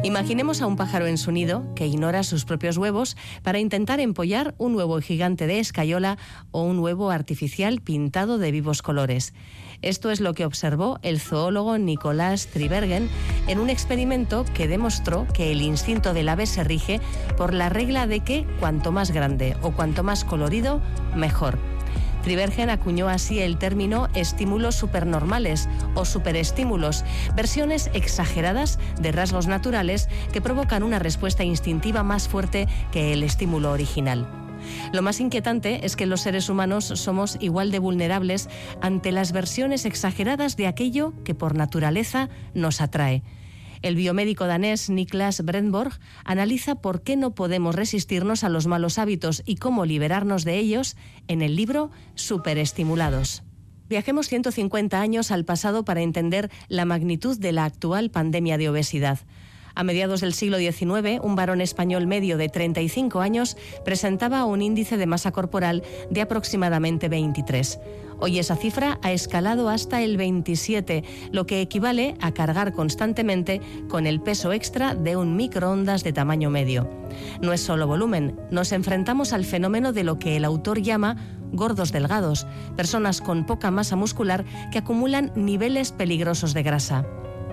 Imaginemos a un pájaro en su nido que ignora sus propios huevos para intentar empollar un huevo gigante de escayola o un huevo artificial pintado de vivos colores. Esto es lo que observó el zoólogo Nicolás Tribergen en un experimento que demostró que el instinto del ave se rige por la regla de que cuanto más grande o cuanto más colorido, mejor. Tribergen acuñó así el término estímulos supernormales o superestímulos, versiones exageradas de rasgos naturales que provocan una respuesta instintiva más fuerte que el estímulo original. Lo más inquietante es que los seres humanos somos igual de vulnerables ante las versiones exageradas de aquello que por naturaleza nos atrae. El biomédico danés Niklas Brentborg analiza por qué no podemos resistirnos a los malos hábitos y cómo liberarnos de ellos en el libro Superestimulados. Viajemos 150 años al pasado para entender la magnitud de la actual pandemia de obesidad. A mediados del siglo XIX, un varón español medio de 35 años presentaba un índice de masa corporal de aproximadamente 23. Hoy esa cifra ha escalado hasta el 27, lo que equivale a cargar constantemente con el peso extra de un microondas de tamaño medio. No es solo volumen, nos enfrentamos al fenómeno de lo que el autor llama gordos delgados, personas con poca masa muscular que acumulan niveles peligrosos de grasa.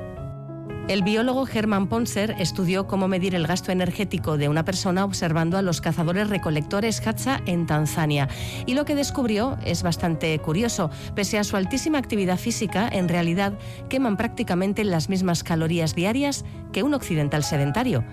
El biólogo Hermann Ponzer estudió cómo medir el gasto energético de una persona observando a los cazadores-recolectores Hadza en Tanzania. Y lo que descubrió es bastante curioso. Pese a su altísima actividad física, en realidad queman prácticamente las mismas calorías diarias que un occidental sedentario.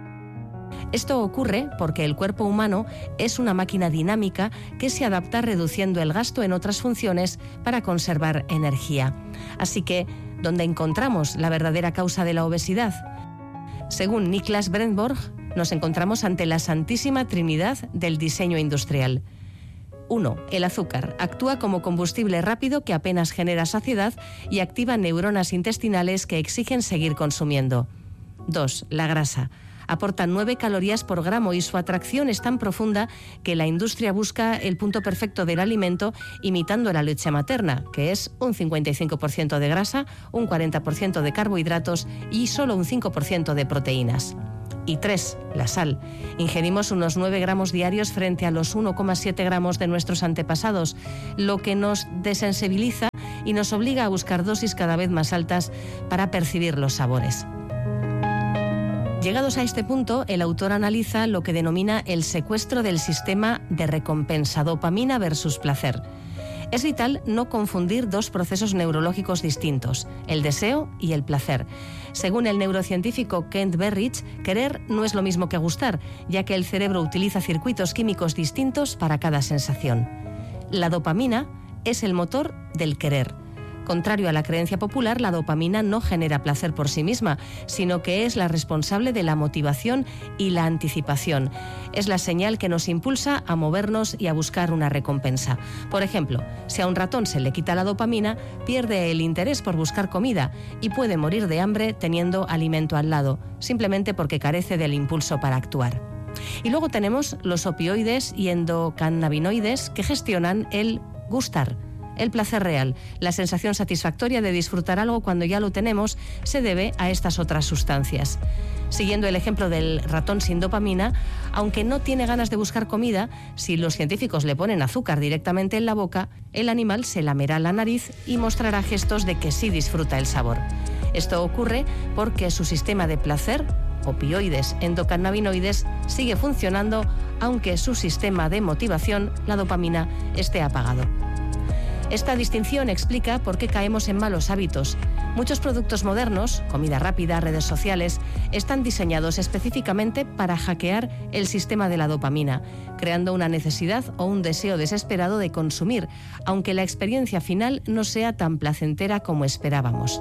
Esto ocurre porque el cuerpo humano es una máquina dinámica que se adapta reduciendo el gasto en otras funciones para conservar energía. Así que, ¿dónde encontramos la verdadera causa de la obesidad? Según Niklas Brentborg, nos encontramos ante la santísima trinidad del diseño industrial. 1. El azúcar actúa como combustible rápido que apenas genera saciedad y activa neuronas intestinales que exigen seguir consumiendo. 2. La grasa. Aporta 9 calorías por gramo y su atracción es tan profunda que la industria busca el punto perfecto del alimento imitando la leche materna, que es un 55% de grasa, un 40% de carbohidratos y solo un 5% de proteínas. Y 3. La sal. Ingerimos unos 9 gramos diarios frente a los 1,7 gramos de nuestros antepasados, lo que nos desensibiliza y nos obliga a buscar dosis cada vez más altas para percibir los sabores. Llegados a este punto, el autor analiza lo que denomina el secuestro del sistema de recompensa, dopamina versus placer. Es vital no confundir dos procesos neurológicos distintos, el deseo y el placer. Según el neurocientífico Kent Berridge, querer no es lo mismo que gustar, ya que el cerebro utiliza circuitos químicos distintos para cada sensación. La dopamina es el motor del querer. Contrario a la creencia popular, la dopamina no genera placer por sí misma, sino que es la responsable de la motivación y la anticipación. Es la señal que nos impulsa a movernos y a buscar una recompensa. Por ejemplo, si a un ratón se le quita la dopamina, pierde el interés por buscar comida y puede morir de hambre teniendo alimento al lado, simplemente porque carece del impulso para actuar. Y luego tenemos los opioides y endocannabinoides que gestionan el gustar. El placer real, la sensación satisfactoria de disfrutar algo cuando ya lo tenemos, se debe a estas otras sustancias. Siguiendo el ejemplo del ratón sin dopamina, aunque no tiene ganas de buscar comida, si los científicos le ponen azúcar directamente en la boca, el animal se lamerá la nariz y mostrará gestos de que sí disfruta el sabor. Esto ocurre porque su sistema de placer, opioides, endocannabinoides, sigue funcionando, aunque su sistema de motivación, la dopamina, esté apagado. Esta distinción explica por qué caemos en malos hábitos. Muchos productos modernos, comida rápida, redes sociales, están diseñados específicamente para hackear el sistema de la dopamina, creando una necesidad o un deseo desesperado de consumir, aunque la experiencia final no sea tan placentera como esperábamos.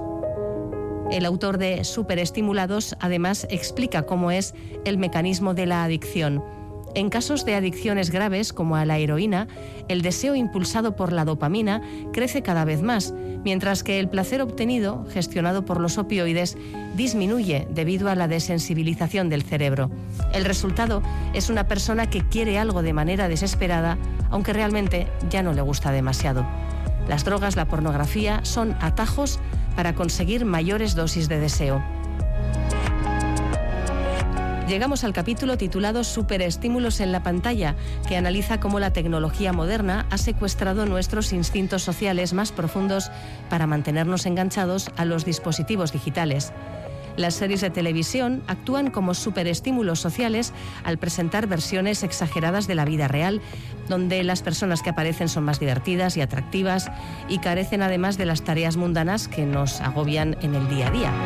El autor de Superestimulados además explica cómo es el mecanismo de la adicción. En casos de adicciones graves, como a la heroína, el deseo impulsado por la dopamina crece cada vez más, mientras que el placer obtenido, gestionado por los opioides, disminuye debido a la desensibilización del cerebro. El resultado es una persona que quiere algo de manera desesperada, aunque realmente ya no le gusta demasiado. Las drogas, la pornografía, son atajos para conseguir mayores dosis de deseo. Llegamos al capítulo titulado Superestímulos en la pantalla, que analiza cómo la tecnología moderna ha secuestrado nuestros instintos sociales más profundos para mantenernos enganchados a los dispositivos digitales. Las series de televisión actúan como superestímulos sociales al presentar versiones exageradas de la vida real, donde las personas que aparecen son más divertidas y atractivas y carecen además de las tareas mundanas que nos agobian en el día a día.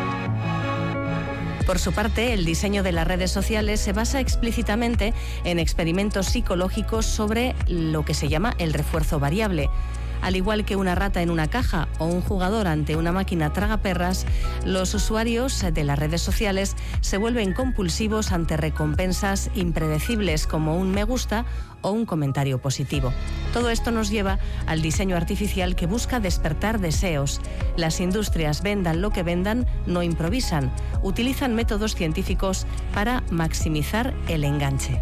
Por su parte, el diseño de las redes sociales se basa explícitamente en experimentos psicológicos sobre lo que se llama el refuerzo variable. Al igual que una rata en una caja o un jugador ante una máquina tragaperras, los usuarios de las redes sociales se vuelven compulsivos ante recompensas impredecibles como un me gusta o un comentario positivo. Todo esto nos lleva al diseño artificial que busca despertar deseos. Las industrias, vendan lo que vendan, no improvisan, utilizan métodos científicos para maximizar el enganche.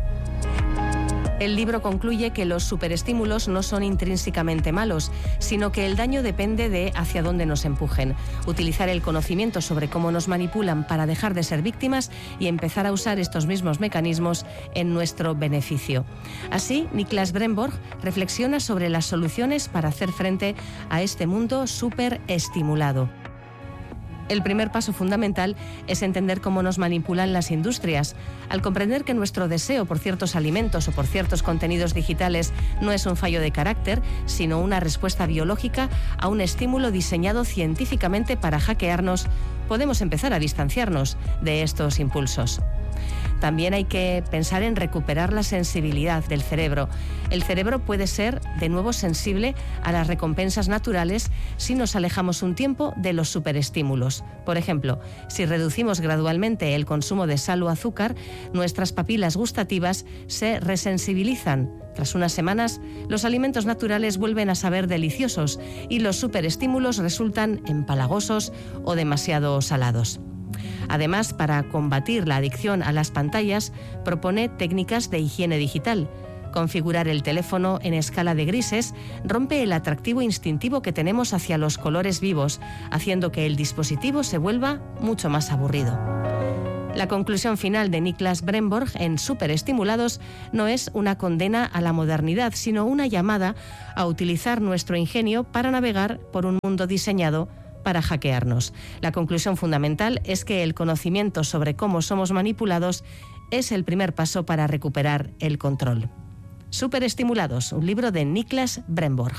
El libro concluye que los superestímulos no son intrínsecamente malos, sino que el daño depende de hacia dónde nos empujen. Utilizar el conocimiento sobre cómo nos manipulan para dejar de ser víctimas y empezar a usar estos mismos mecanismos en nuestro beneficio. Así, Niklas Bremborg reflexiona sobre las soluciones para hacer frente a este mundo superestimulado. El primer paso fundamental es entender cómo nos manipulan las industrias. Al comprender que nuestro deseo por ciertos alimentos o por ciertos contenidos digitales no es un fallo de carácter, sino una respuesta biológica a un estímulo diseñado científicamente para hackearnos, podemos empezar a distanciarnos de estos impulsos. También hay que pensar en recuperar la sensibilidad del cerebro. El cerebro puede ser de nuevo sensible a las recompensas naturales si nos alejamos un tiempo de los superestímulos. Por ejemplo, si reducimos gradualmente el consumo de sal o azúcar, nuestras papilas gustativas se resensibilizan. Tras unas semanas, los alimentos naturales vuelven a saber deliciosos y los superestímulos resultan empalagosos o demasiado salados. Además, para combatir la adicción a las pantallas, propone técnicas de higiene digital. Configurar el teléfono en escala de grises rompe el atractivo instintivo que tenemos hacia los colores vivos, haciendo que el dispositivo se vuelva mucho más aburrido. La conclusión final de Niklas Bremborg en Superestimulados no es una condena a la modernidad, sino una llamada a utilizar nuestro ingenio para navegar por un mundo diseñado para hackearnos. La conclusión fundamental es que el conocimiento sobre cómo somos manipulados es el primer paso para recuperar el control. Superestimulados, un libro de Niklas Bremborg.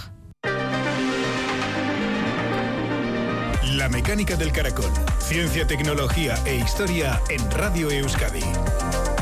La mecánica del caracol. Ciencia, tecnología e historia en Radio Euskadi.